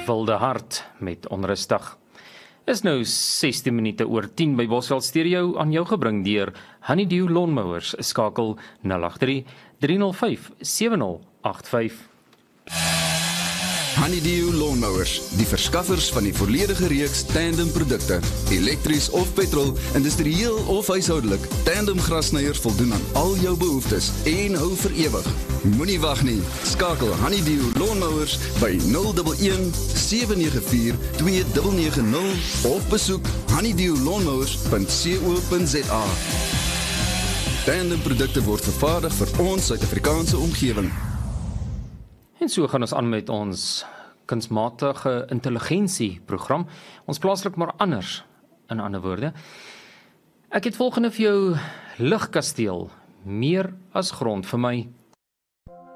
Wilde Hart met Onrustig. Is nou 16 minute oor 10 by Bosveld Stereo aan jou gebring deur Honeydew Lawnmowers. Skakel 083 305 7085. Honeydew Lawnmowers, die verskaffers van die volledige reeks tandem produkte. Elektries of petrol, industrieel of huishoudelik. Tandem grasnyers voldoen aan al jou behoeftes en hou vir ewig. Moenie wag nie. Skakel Honeydew Lawnmowers by 011 794 2990 of besoek honeydewlawnmowers.co.za. Tandem produkte word vervaardig vir ons Suid-Afrikaanse omgewing. En so gaan ons aan met ons kunsmatige intelligensie program. Ons plaaslik maar anders, in ander woorde. Ek het volgende vir jou ligkasteel, meer as grond vir my